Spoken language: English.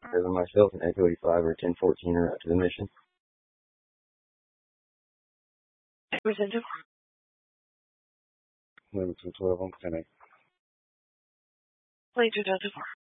Either myself and Echo 85 or 1014 are out to the mission. Representative. 11 212 on 10. Planes are down to 4.